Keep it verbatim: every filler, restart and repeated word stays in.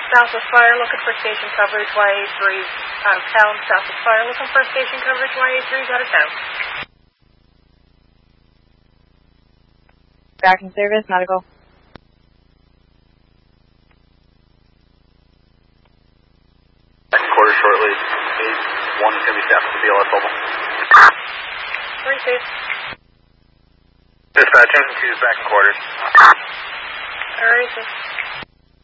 Southwest Fire, looking for station coverage, Y A three out of town. Southwest Fire, looking for station coverage, Y A three out of town. Back in service, medical. Second quarter shortly. eight one is going to be staffed at the B L S level. Receive. Dispatch, engine two is back in quarters. Receive.